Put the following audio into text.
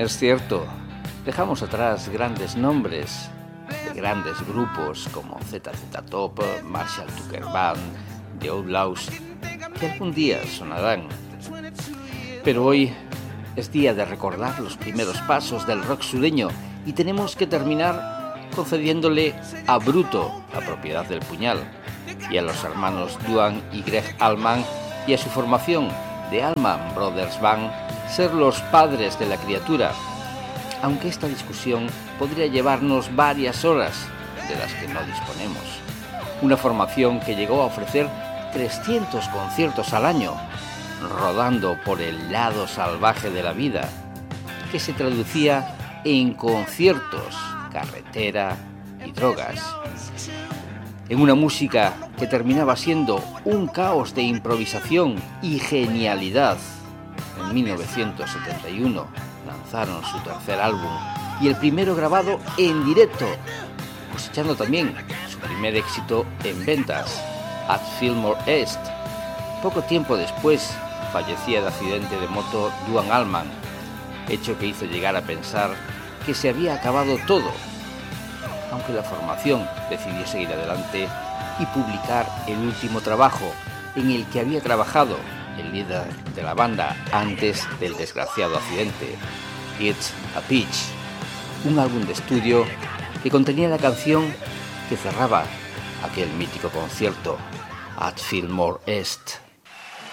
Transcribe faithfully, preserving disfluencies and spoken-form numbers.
Es cierto, dejamos atrás grandes nombres de grandes grupos como Z Z Top, Marshall Tucker Band, The Outlaws, que algún día sonarán. Pero hoy es día de recordar los primeros pasos del rock sureño y tenemos que terminar concediéndole a Bruto la propiedad del puñal y a los hermanos Duane y Greg Allman y a su formación de Allman Brothers Band ser los padres de la criatura, aunque esta discusión podría llevarnos varias horas de las que no disponemos. Una formación que llegó a ofrecer trescientos conciertos al año, rodando por el lado salvaje de la vida, que se traducía en conciertos, carretera y drogas. En una música que terminaba siendo un caos de improvisación y genialidad. En mil novecientos setenta y uno lanzaron su tercer álbum y el primero grabado en directo, cosechando también su primer éxito en ventas, At Fillmore East. Poco tiempo después fallecía de accidente de moto Duane Allman, hecho que hizo llegar a pensar que se había acabado todo, aunque la formación decidió seguir adelante y publicar el último trabajo en el que había trabajado el líder de la banda antes del desgraciado accidente, It's a Peach, un álbum de estudio que contenía la canción que cerraba aquel mítico concierto, At Fillmore East.